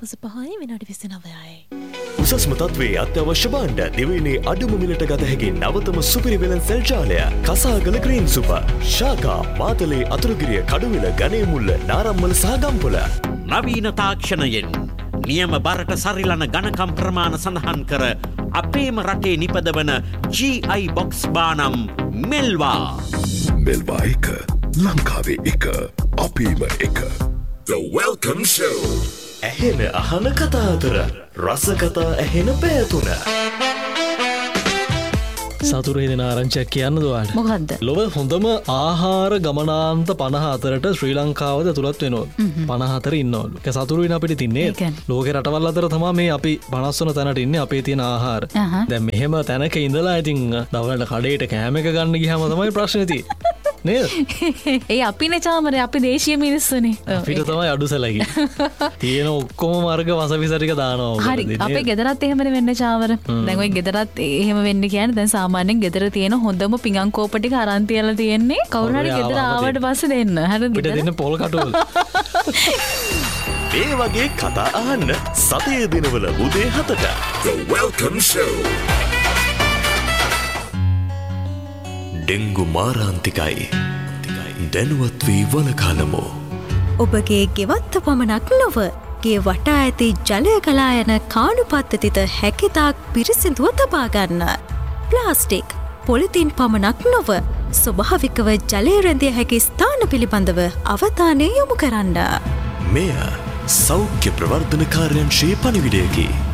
හවස 5:29. උසස්ම තත්ත්වයේ අත්‍යවශ්‍ය භාණ්ඩ දෙවයිනේ අඩුම මිලට ගත හැකි නවතම සුපිරි වෙළඳ ජාලය කසාගල ග්‍රීන් සුපර් ශාකා මාතලේ අතුරුගිරිය කඩුවෙල ගණේමුල්ල නාරම්මල සහ ගම්පොළ නවීන තාක්ෂණයෙන් නියම බරට සරිලන ඝනකම් ප්‍රමාණ සඳහන් කර අපේම රටේ නිපදවන GI box බානම් මෙල්වා 1 ලංකාවේ 1 අපේම 1 The Welcome Show ඇහෙන අහන කතා අතර රස කතා ඇහෙන පැතුන සතුරේ දෙන ආරංචියක් කියන්න දුවාට මොකද්ද? ලොව හොඳම ආහාර ගමනාන්ත 54ට ශ්‍රී ලංකාවද ඇතුළත් වෙනවා. 54 ඉන්නවලු. ඒක සතුරුයින් අපිට තින්නේ. ලෝකේ රටවල් අතර තමයි මේ අපි 50 වන තැනට ඉන්නේ අපේ තියෙන ආහාර. දැන් මෙහෙම තැනක ඉඳලා ඉතින් දවල්ට කඩේට කෑම එක ගන්න ගියාම තමයි ප්‍රශ්නේ තියෙන්නේ. නේද? ඒ අපිනේ චාමරේ අපි දේශීය මිනිස්සුනේ. අපිට තමයි අඩු සැලකි. තියෙන ඔක්කොම මාර්ග වසවිස ටික දානවා. හරි. අපේ ගෙදරත් එහෙමනේ වෙන්නේ චාමර. දැන් ওই ගෙදරත් එහෙම වෙන්නේ කියන්නේ දැන් සාමාන්‍යයෙන් ගෙදර තියෙන හොඳම පිඟන් කෝප ටික අරන් තියලා තියෙන්නේ. කවුරු හරි ගෙදර ආවට පස්සේ දෙන්න. හරිද? පිට දෙන්න පොල් කටුවල. මේ වගේ කතා අහන්න සතියේ දිනවල උදේ 7ට The Welcome Show ඩෙංගු මාරාන්තිකයි දැනුවත් වී වලකාලමු ඔබගේ ගෙවත්ත පමණක් නොව ගේ වටා ඇති ජලය ගලා යන කාණු පද්ධතිත හැකිතාක් පිරිසිදුව තබා ගන්න. ප්ලාස්ටික් පොලිතින් පමණක් නොව ස්වභාවිකව ජලය රැඳිය හැකි ස්ථාන පිළිබඳව අවධානය යොමු කරන්න. මෙය සෞඛ්‍ය ප්‍රවර්ධන කාර්යංශයේ පණිවිඩයකි.